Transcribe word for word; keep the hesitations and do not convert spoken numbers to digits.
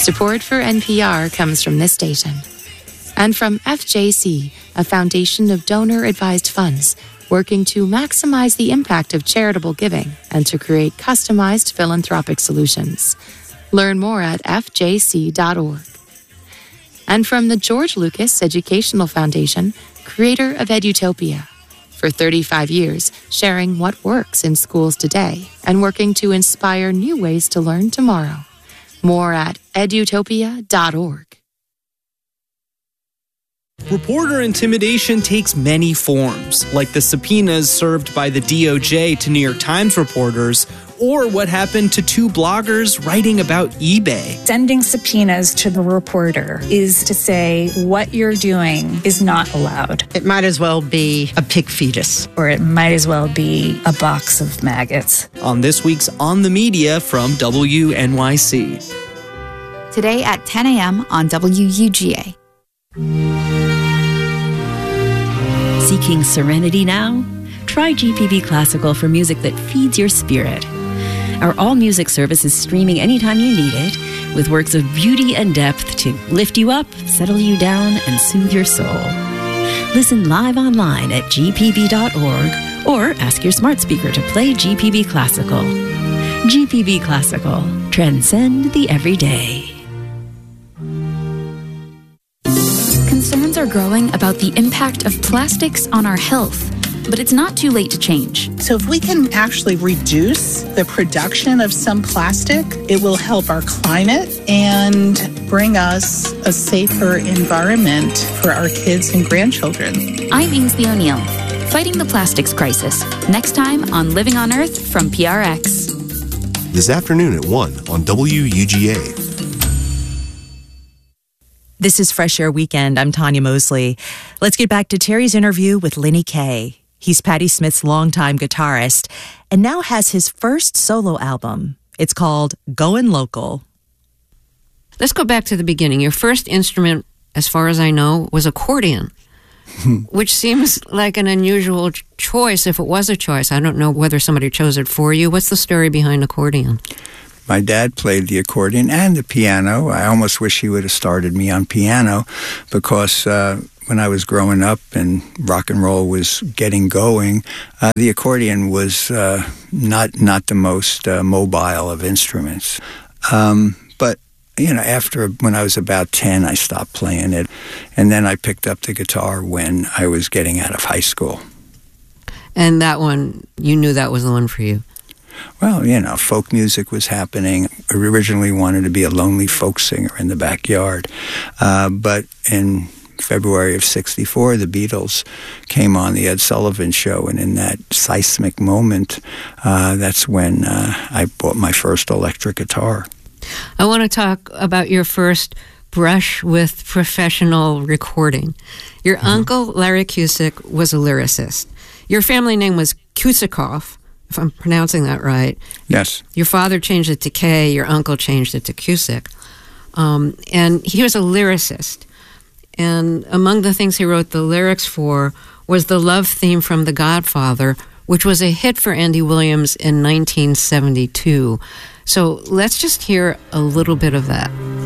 Support for N P R comes from this station. And from F J C, a foundation of donor-advised funds working to maximize the impact of charitable giving and to create customized philanthropic solutions. Learn more at f j c dot org. And from the George Lucas Educational Foundation, creator of Edutopia. For thirty-five years, sharing what works in schools today and working to inspire new ways to learn tomorrow. More at edutopia dot org. Reporter intimidation takes many forms, like the subpoenas served by the D O J to New York Times reporters, or what happened to two bloggers writing about eBay. Sending subpoenas to the reporter is to say what you're doing is not allowed. It might as well be a pig fetus. Or it might as well be a box of maggots. On this week's On the Media from W N Y C. Today at ten a.m. on W U G A. Seeking serenity now? Try G P B Classical for music that feeds your spirit. Our all-music service is streaming anytime you need it, with works of beauty and depth to lift you up, settle you down, and soothe your soul. Listen live online at g p b dot org or ask your smart speaker to play G P B Classical. G P B Classical. Transcend the everyday. Concerns are growing about the impact of plastics on our health, but it's not too late to change. So if we can actually reduce the production of some plastic, it will help our climate and bring us a safer environment for our kids and grandchildren. I'm Ainsley O'Neill, fighting the plastics crisis. Next time on Living on Earth from P R X. This afternoon at one on W U G A. This is Fresh Air Weekend. I'm Tanya Mosley. Let's get back to Terry's interview with Lenny Kaye. He's Patti Smith's longtime guitarist and now has his first solo album. It's called Goin' Local. Let's go back to the beginning. Your first instrument, as far as I know, was accordion, which seems like an unusual choice if it was a choice. I don't know whether somebody chose it for you. What's the story behind accordion? My dad played the accordion and the piano. I almost wish he would have started me on piano because uh, when I was growing up and rock and roll was getting going, uh, the accordion was uh, not not the most uh, mobile of instruments. Um, but, you know, after when I was about ten, I stopped playing it. And then I picked up the guitar when I was getting out of high school. And that one, you knew that was the one for you? Well, you know, folk music was happening. I originally wanted to be a lonely folk singer in the backyard. Uh, but in February of sixty-four, the Beatles came on the Ed Sullivan Show, and in that seismic moment, uh, that's when uh, I bought my first electric guitar. I want to talk about your first brush with professional recording. Your mm-hmm. uncle, Larry Cusick, was a lyricist. Your family name was Kusikoff, if I'm pronouncing that right. Yes. Your father changed it to Kay, your uncle changed it to Cusick. Um, and he was a lyricist. And among the things he wrote the lyrics for was the love theme from The Godfather, which was a hit for Andy Williams in nineteen seventy-two. So let's just hear a little bit of that.